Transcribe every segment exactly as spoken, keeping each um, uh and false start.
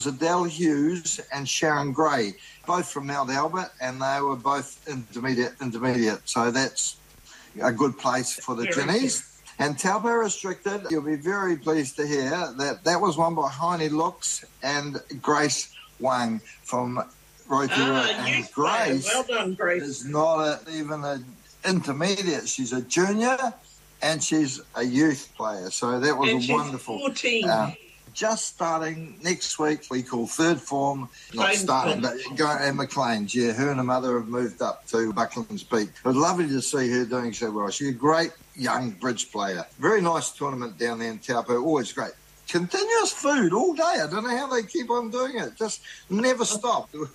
Adele Hughes and Sharon Gray, both from Mount Albert, and they were both intermediate. Intermediate, so that's a good place for the Ginnies. And Taupo Restricted, you'll be very pleased to hear that that was won by Heine Lux and Grace Wang from Rotorua. Ah, and Grace well done, Grace. is not a, even an intermediate. She's a junior and she's a youth player. So that was and a she's wonderful. fourteen. Uh, just starting next week, we call third form, not starting, but going at McLean's. Yeah, her and her mother have moved up to Bucklands Beach. It was lovely to see her doing so well. She's a great young bridge player. Very nice tournament down there in Taupo, always great. Continuous food all day. I don't know how they keep on doing it. Just never stop. Good.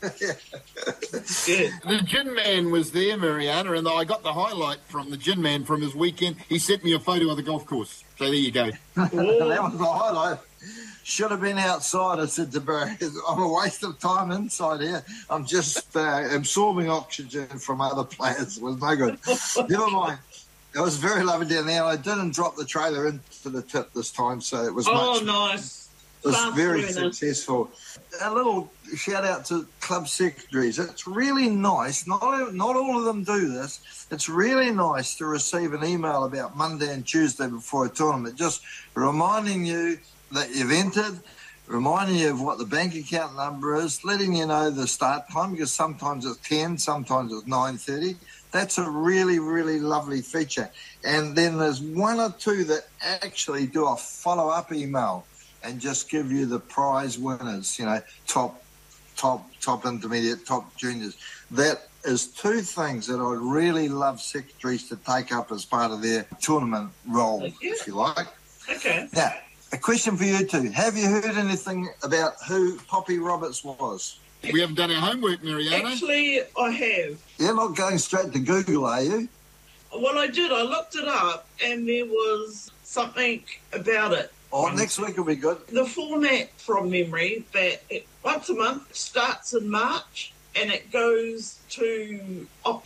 The Gin Man was there, Mariana, and I got the highlight from the Gin Man from his weekend. He sent me a photo of the golf course. So there you go. That was the highlight. Should have been outside, I said to Barry. I'm a waste of time inside here. I'm just uh, absorbing oxygen from other players. It was no good. Never mind. It was very lovely down there. I didn't drop the trailer into the tip this time, so it was oh, much. nice. It was Fast very learner. successful. A little shout out to club secretaries. It's really nice. Not not all of them do this. It's really nice to receive an email about Monday and Tuesday before a tournament, just reminding you that you've entered, reminding you of what the bank account number is, letting you know the start time, because sometimes it's ten, sometimes it's nine thirty. That's a really, really lovely feature. And then there's one or two that actually do a follow-up email and just give you the prize winners, you know, top, top, top intermediate, top juniors. That is two things that I'd really love secretaries to take up as part of their tournament role, if you like. Okay. Now, a question for you two. Have you heard anything about who Poppy Roberts was? We haven't done our homework, Mariana. Actually, I have. You're not going straight to Google, are you? Well, I did. I looked it up, and there was something about it. Oh, next week will be good. The format from memory, that it, once a month starts in March, and it goes to October.